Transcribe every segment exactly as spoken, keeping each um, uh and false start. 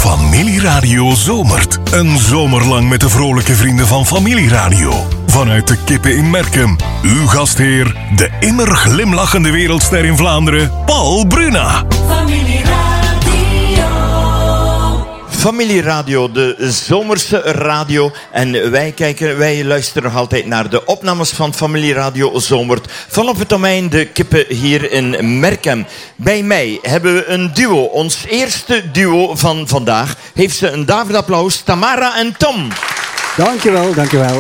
Familieradio zomert. Een zomer lang met de vrolijke vrienden van Familieradio. Vanuit de Kippen in Merkem. Uw gastheer, de immer glimlachende wereldster in Vlaanderen, Paul Bruna. Familieradio. Familieradio, de zomerse radio. En wij kijken, wij luisteren nog altijd naar de opnames van Familieradio Zomert. Van op het domein de Kippen hier in Merkem. Bij mij hebben we een duo. Ons eerste duo van vandaag. Heeft ze een David-applaus. Tamara en Tom. Dankjewel, dankjewel.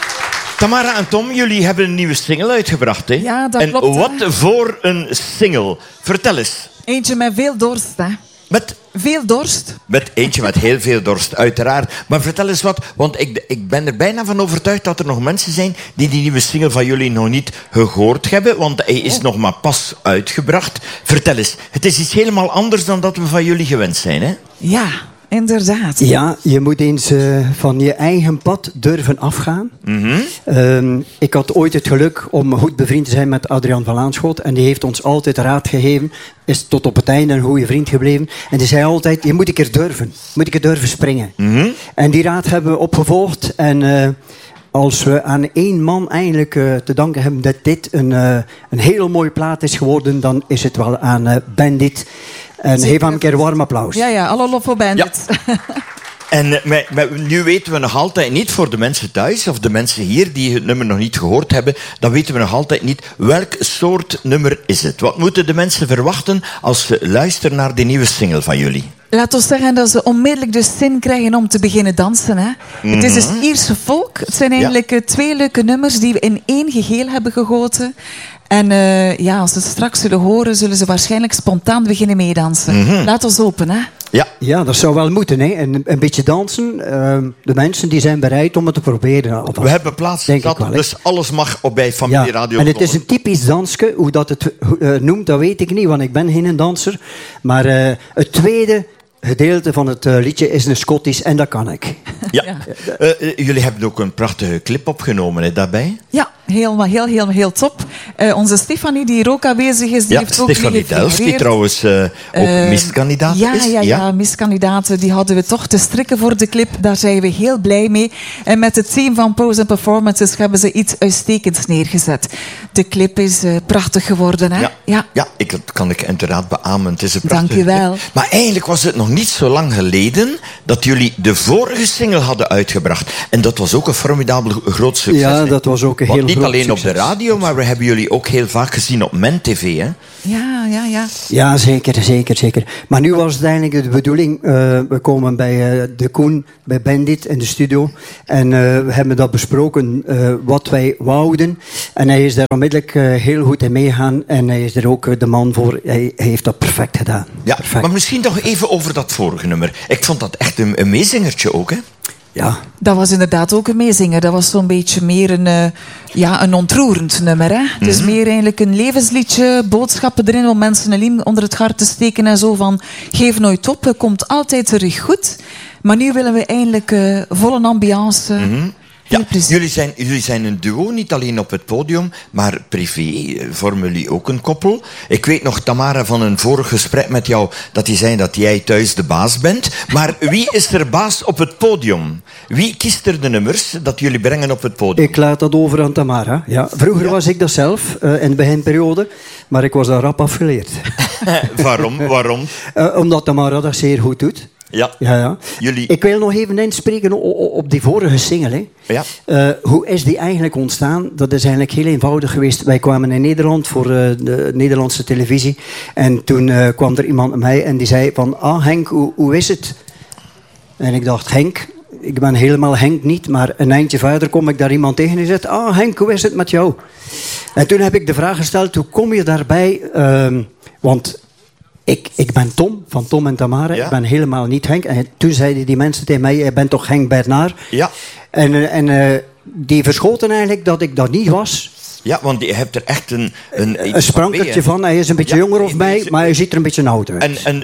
Tamara en Tom, jullie hebben een nieuwe single uitgebracht, hè? Ja, dat en klopt. En wat voor een single. Vertel eens. Eentje met veel dorst, hè. Met... Veel dorst. Met eentje met heel veel dorst, uiteraard. Maar vertel eens wat, want ik, ik ben er bijna van overtuigd dat er nog mensen zijn die die nieuwe single van jullie nog niet gehoord hebben, want hij is oh. nog maar pas uitgebracht. Vertel eens, het is iets helemaal anders dan dat we van jullie gewend zijn, hè? Ja, inderdaad. Ja, je moet eens uh, van je eigen pad durven afgaan. Mm-hmm. Um, ik had ooit het geluk om goed bevriend te zijn met Adriaan van Laanschot. En die heeft ons altijd raad gegeven. Is tot op het einde een goede vriend gebleven. En die zei altijd, je moet een keer durven. Moet ik er durven springen. Mm-hmm. En die raad hebben we opgevolgd. En uh, als we aan één man eigenlijk uh, te danken hebben dat dit een, uh, een hele mooie plaat is geworden, dan is het wel aan uh, Bandit. En geef hem een keer een warm applaus. Ja, ja, alle lof voor Bandit. Ja. En met, met, nu weten we nog altijd niet, voor de mensen thuis of de mensen hier die het nummer nog niet gehoord hebben, dan weten we nog altijd niet welk soort nummer is het. Wat moeten de mensen verwachten als ze luisteren naar die nieuwe single van jullie? Laat ons zeggen dat ze onmiddellijk de zin krijgen om te beginnen dansen. Hè? Mm-hmm. Het is dus Ierse folk. Het zijn eigenlijk ja. twee leuke nummers die we in één geheel hebben gegoten. En uh, ja, als ze het straks zullen horen, zullen ze waarschijnlijk spontaan beginnen meedansen. Mm-hmm. Laat ons open, hè? Ja. Ja, dat zou wel moeten. Hè? Een, een beetje dansen. Uh, de mensen die zijn bereid om het te proberen. Of, we hebben plaats zat, wel, dus alles mag op bij Familieradio. Ja. En het is een typisch dansje. Hoe dat het uh, noemt, dat weet ik niet, want ik ben geen danser. Maar uh, het tweede gedeelte van het uh, liedje is een Scottisch en dat kan ik. Ja. ja. Uh, uh, jullie hebben ook een prachtige clip opgenomen, hè, daarbij? Ja, heel, heel, heel, heel top. Uh, onze Stefanie, die hier ook aanwezig is, die ja, heeft Stefanie ook Dels, die trouwens uh, ook uh, miskandidaat ja, is. Ja, ja, ja, miskandidaten, die hadden we toch te strikken voor de clip. Daar zijn we heel blij mee. En met het team van Pose and Performances hebben ze iets uitstekends neergezet. De clip is uh, prachtig geworden, hè? Ja, ja. ja ik, dat kan ik inderdaad beamen. Het is een prachtige Dank u wel. clip. Maar eigenlijk was het nog niet zo lang geleden dat jullie de vorige single hadden uitgebracht. En dat was ook een formidabel groot succes. Ja, dat was ook een heel groot succes. Niet alleen succes. op de radio, maar we hebben jullie ook heel vaak gezien op Men T V, hè? Ja, ja, ja. Ja, zeker, zeker, zeker. Maar nu was het eigenlijk de bedoeling, uh, we komen bij uh, de Koen, bij Bandit in de studio. En uh, we hebben dat besproken, uh, wat wij wouden. En hij is daar onmiddellijk uh, heel goed in meegaan. En hij is er ook uh, de man voor. Hij, hij heeft dat perfect gedaan. Ja, perfect. Maar misschien toch even over dat vorige nummer. Ik vond dat echt een, een meezingertje ook, hè? Ja. Dat was inderdaad ook een meezinger. Dat was zo'n beetje meer een, uh, ja, een ontroerend nummer. Hè? Mm-hmm. Het is meer eigenlijk een levensliedje, boodschappen erin om mensen een riem onder het hart te steken en zo van geef nooit op, het komt altijd terug goed. Maar nu willen we eigenlijk uh, volle ambiance. Mm-hmm. Ja, jullie zijn, jullie zijn een duo, niet alleen op het podium, maar privé vormen jullie ook een koppel. Ik weet nog, Tamara, van een vorig gesprek met jou, dat je zei dat jij thuis de baas bent. Maar wie is er baas op het podium? Wie kiest er de nummers dat jullie brengen op het podium? Ik laat dat over aan Tamara. Ja, vroeger ja. was ik dat zelf, uh, in de beginperiode, maar ik was daar rap afgeleerd. Waarom? Waarom? Uh, omdat Tamara dat zeer goed doet. Ja. Ja, ja. Jullie... Ik wil nog even inspreken op, op die vorige single. Hè. Ja. Uh, hoe is die eigenlijk ontstaan? Dat is eigenlijk heel eenvoudig geweest. Wij kwamen in Nederland voor uh, de Nederlandse televisie. En toen uh, kwam er iemand naar mij en die zei van... Ah, Henk, hoe, hoe is het? En ik dacht, Henk... Ik ben helemaal Henk niet, maar een eindje verder kom ik daar iemand tegen en zegt... Ah, Henk, hoe is het met jou? En toen heb ik de vraag gesteld, hoe kom je daarbij? Uh, want... Ik, ik ben Tom, van Tom en Tamara. Ja. Ik ben helemaal niet Henk. En toen zeiden die mensen tegen mij, je bent toch Henk Bernard? Ja. En, en uh, die verschoten eigenlijk dat ik dat niet was. Ja, want je hebt er echt een... Een, een sprankertje van. Hij is een beetje ja, jonger of mij, maar hij ziet er een beetje oud uit. En, en,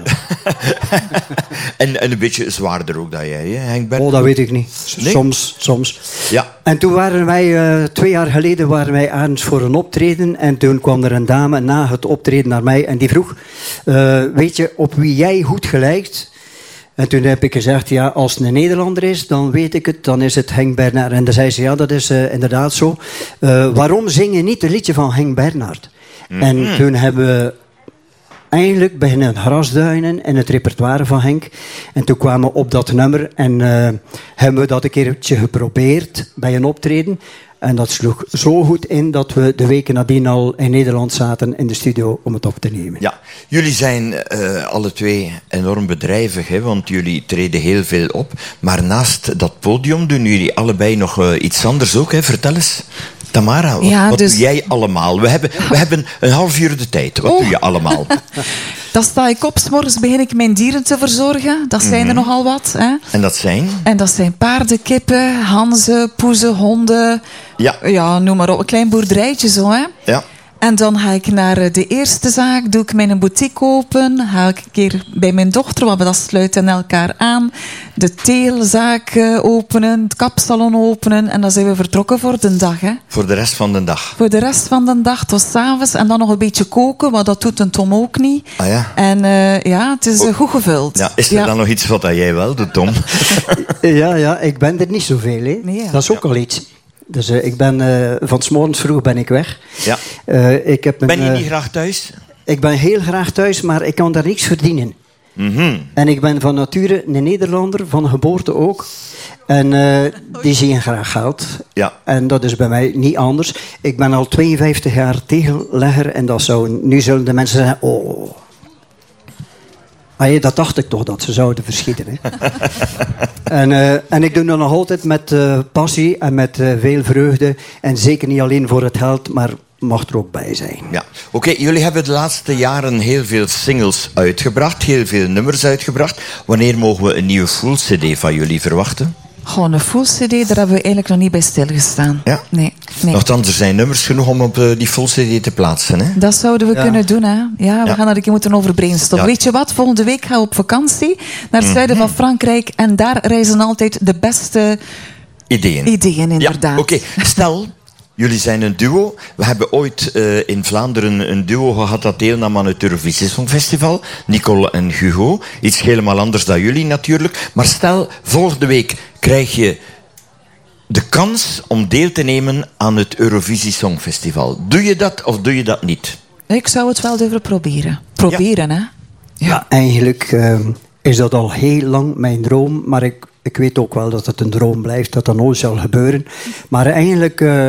en, en een beetje zwaarder ook dan jij, hè, Henk Bernard? Oh, dat weet ik niet. Nee? Soms, soms. Ja. En toen waren wij, uh, twee jaar geleden, waren wij ergens voor een optreden. En toen kwam er een dame na het optreden naar mij en die vroeg... Uh, weet je, op wie jij goed gelijkt... En toen heb ik gezegd, ja, als het een Nederlander is, dan weet ik het, dan is het Henk Bernhard. En dan zei ze, ja, dat is uh, inderdaad zo. Uh, waarom zing je niet het liedje van Henk Bernhard? Mm-hmm. En toen hebben we eigenlijk beginnen grasduinen in het repertoire van Henk. En toen kwamen we op dat nummer en uh, hebben we dat een keertje geprobeerd bij een optreden. En dat sloeg zo goed in dat we de weken nadien al in Nederland zaten in de studio om het op te nemen. Ja, jullie zijn uh, alle twee enorm bedrijvig, hè, want jullie treden heel veel op. Maar naast dat podium doen jullie allebei nog uh, iets anders ook, hè? Vertel eens. Tamara, wat, ja, wat dus... doe jij allemaal? We hebben, we hebben een half uur de tijd. Wat oh. doe je allemaal? Dan sta ik op, 's morgens begin ik mijn dieren te verzorgen. Dat zijn mm-hmm. er nogal wat. Hè. En dat zijn? En dat zijn paarden, kippen, hanzen, poezen, honden. Ja. Ja, noem maar op. Een klein boerderijtje zo, hè. Ja. En dan ga ik naar de eerste zaak, doe ik mijn boutique open, ga ik een keer bij mijn dochter, want dat sluit in elkaar aan, de teelzaak openen, het kapsalon openen en dan zijn we vertrokken voor de dag. Hè. Voor de rest van de dag? Voor de rest van de dag tot 's avonds en dan nog een beetje koken, want dat doet een Tom ook niet. Ah ja? En uh, ja, het is uh, goed gevuld. Ja, is er ja. dan nog iets wat jij wel doet, Tom? ja, ja, ik ben er niet zoveel. Hè. Nee, ja. Dat is ook ja. al iets. Dus uh, ik ben uh, van 's morgens vroeg ben ik weg. Ja. Uh, ik heb een, ben je niet uh, graag thuis? Ik ben heel graag thuis, maar ik kan daar niks verdienen. Mm-hmm. En ik ben van nature een Nederlander, van geboorte ook. En uh, die zien graag geld. Ja. En dat is bij mij niet anders. Ik ben al tweeënvijftig jaar tegellegger en dat zou, nu zullen de mensen zeggen, oh... Ah, ja, dat dacht ik toch, dat ze zouden verschieten. Hè? en, uh, en ik doe dat nog altijd met uh, passie en met uh, veel vreugde. En zeker niet alleen voor het geld, maar mag er ook bij zijn. Ja. Oké, okay, jullie hebben de laatste jaren heel veel singles uitgebracht, heel veel nummers uitgebracht. Wanneer mogen we een nieuwe full cd van jullie verwachten? Gewoon een full cd, daar hebben we eigenlijk nog niet bij stilgestaan. Ja? Nee. nee. Nochtans, er zijn nummers genoeg om op uh, die full cd te plaatsen. Hè? Dat zouden we ja. kunnen doen. Hè? Ja, we ja. gaan daar een keer moeten over brainstormen. Ja. Weet je wat? Volgende week gaan we op vakantie naar het zuiden mm-hmm. van Frankrijk. En daar reizen altijd de beste ideeën. Ideeën, inderdaad. Ja, oké. Okay. Stel... Jullie zijn een duo. We hebben ooit uh, in Vlaanderen een duo gehad dat deelnam aan het Eurovisie Songfestival. Nicole en Hugo. Iets helemaal anders dan jullie natuurlijk. Maar stel, volgende week krijg je de kans om deel te nemen aan het Eurovisie Songfestival. Doe je dat of doe je dat niet? Ik zou het wel durven proberen. Proberen, ja. hè? Ja, ja eigenlijk uh, is dat al heel lang mijn droom. Maar ik... Ik weet ook wel dat het een droom blijft, dat dat nooit zal gebeuren. Maar eigenlijk, uh,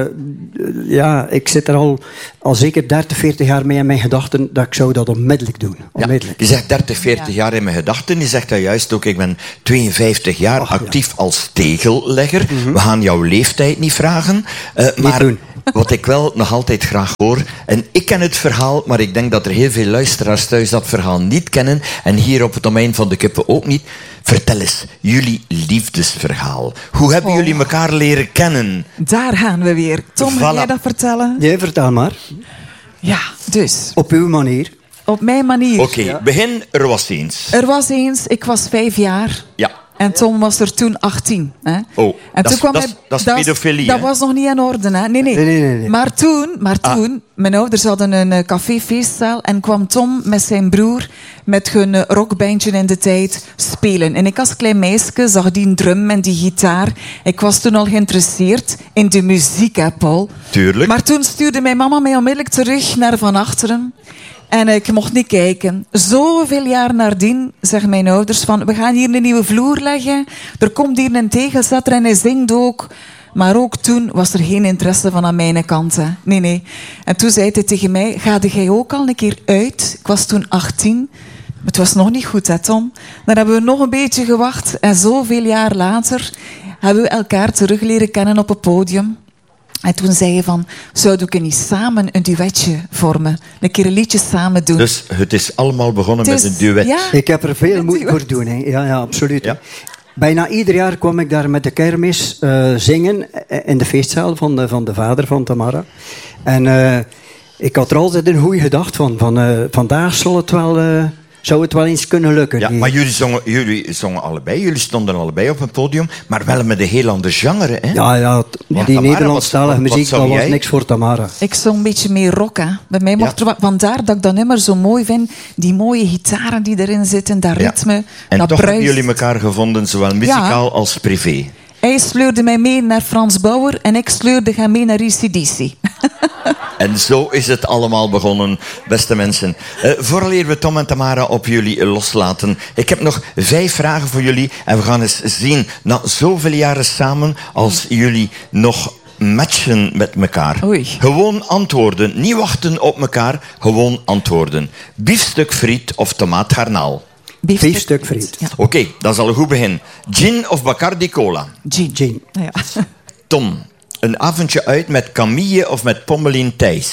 ja, ik zit er al, al zeker dertig, veertig jaar mee in mijn gedachten dat ik zou dat onmiddellijk doen. Onmiddellijk. Ja, je zegt dertig, veertig ja. jaar in mijn gedachten. Je zegt dat juist ook, ik ben tweeënvijftig jaar Och, actief ja. als tegellegger. Mm-hmm. We gaan jouw leeftijd niet vragen. Uh, niet maar doen. Wat ik wel nog altijd graag hoor, en ik ken het verhaal, maar ik denk dat er heel veel luisteraars thuis dat verhaal niet kennen, en hier op het domein van de kippen ook niet. Vertel eens, jullie liefdesverhaal. Hoe hebben oh. jullie elkaar leren kennen? Daar gaan we weer. Tom, voilà. Ga jij dat vertellen? Jij vertel maar. Ja, dus. Op uw manier. Op mijn manier. Oké, okay, ja. begin, er was eens. Er was eens, ik was vijf jaar. Ja. En Tom was er toen achttien. Hè? Oh, en dat, toen kwam dat, hij, dat is dat, pedofilie. Dat was nog niet in orde. Hè? Nee, nee. nee, nee, nee, nee. Maar toen, maar toen ah. mijn ouders hadden een uh, café-feestzaal en kwam Tom met zijn broer met hun uh, rockbandje in de tijd spelen. En ik als klein meisje zag die drum en die gitaar. Ik was toen al geïnteresseerd in de muziek, hè, Paul. Tuurlijk. Maar toen stuurde mijn mama mij onmiddellijk terug naar Van Achteren. En ik mocht niet kijken. Zoveel jaar nadien zeggen mijn ouders van, we gaan hier een nieuwe vloer leggen. Er komt hier een tegelzetter en hij zingt ook. Maar ook toen was er geen interesse van aan mijn kant. Hè. Nee, nee. En toen zei hij tegen mij, ga jij ook al een keer uit? Ik was toen achttien. Het was nog niet goed, hè, Tom? Dan hebben we nog een beetje gewacht. En zoveel jaar later hebben we elkaar terug leren kennen op het podium. En toen zei je van, zouden we niet samen een duetje vormen? Een keer een liedje samen doen. Dus het is allemaal begonnen is, met een duet. Ja, ik heb er veel moeite voor doen. Hè. Ja, ja, absoluut. Ja. Bijna ieder jaar kwam ik daar met de kermis uh, zingen in de feestzaal van de, van de vader van Tamara. En uh, ik had er altijd een goede gedachte van. van uh, vandaag zal het wel... Uh, zou het wel eens kunnen lukken. Ja, die- maar jullie zongen, jullie zongen allebei. Jullie stonden allebei op een podium. Maar wel met een heel ander genre, hè? Ja, ja, t- die Tamara, Nederlandstalige wat- wat muziek, zou dat was jij? niks voor Tamara. Ik zong een beetje meer rock, hè. Bij mij mocht Ja. er wat... Vandaar dat ik dat nummer zo mooi vind. Die mooie gitaren die erin zitten, dat Ja. ritme, En dat toch bruist. hebben jullie elkaar gevonden, zowel muzikaal als privé. Hij sleurde mij mee naar Frans Bauer en ik sleurde hem mee naar A C D C. En zo is het allemaal begonnen, beste mensen. Uh, vooraleer we Tom en Tamara op jullie loslaten. Ik heb nog vijf vragen voor jullie. En we gaan eens zien, na zoveel jaren samen, als jullie nog matchen met elkaar. Oei. Gewoon antwoorden. Niet wachten op elkaar, gewoon antwoorden. Biefstuk friet of tomaat garnaal? Biefstuk friet. Ja. Oké, okay, dat is al een goed begin. Gin of Bacardi Cola? Gin. Gin. Ja. Tom, een avondje uit met Camille of met Pommelien Thijs?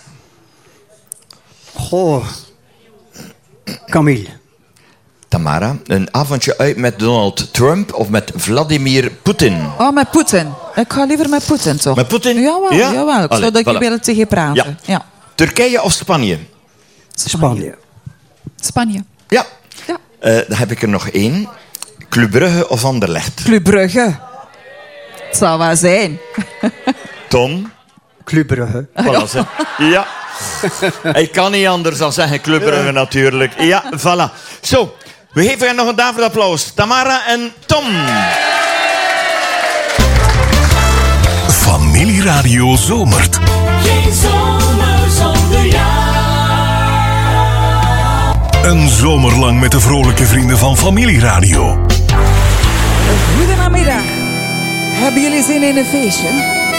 Goh. Camille. Tamara, een avondje uit met Donald Trump of met Vladimir Poetin? Oh, met Poetin. Ik ga liever met Poetin, toch? Met Poetin? Jawel, Ja? jawel. Ik Allee, zou dat je voilà. willen tegen praten. Ja. Ja. Turkije of Spanje? Spanje. Spanje. Ja. Ja. Eh, dan heb ik er nog één. Club Brugge of Anderlecht? Club Brugge. Het zou wel zijn. Tom? Club Brugge. Voilà, zeg. Ja. Ik kan niet anders dan zeggen Club Brugge natuurlijk. Ja, voilà. Zo, we geven hen nog een daverend applaus. Tamara en Tom. Familieradio Zomert. Geen zomer zonder jou. Een zomerlang met de vrolijke vrienden van Familieradio. Goedemiddag. Hebben jullie zin in een feestje?